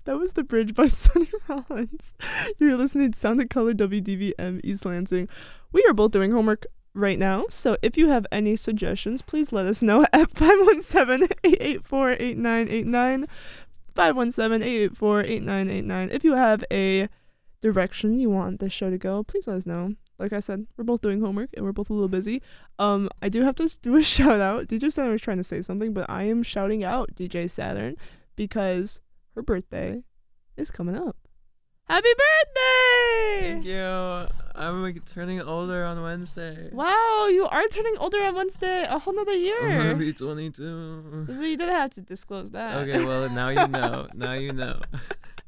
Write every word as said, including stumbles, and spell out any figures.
That was The Bridge by Sonny Rollins. You're listening to Sound and Color W D V M East Lansing. We are both doing homework right now, so if you have any suggestions, please let us know at five one seven, eight eight four, eight nine eight nine, five one seven, eight eight four, eight nine eight nine. If you have a direction you want this show to go, please let us know. Like I said, we're both doing homework and we're both a little busy. Um, I do have to do a shout out. D J Saturn was trying to say something, but I am shouting out D J Saturn because her birthday is coming up. Happy birthday! Thank you. I'm like turning older on Wednesday. Wow, you are turning older on Wednesday. A whole nother year. I'm gonna be twenty-two. But you didn't have to disclose that. Okay, well now you know. Now you know.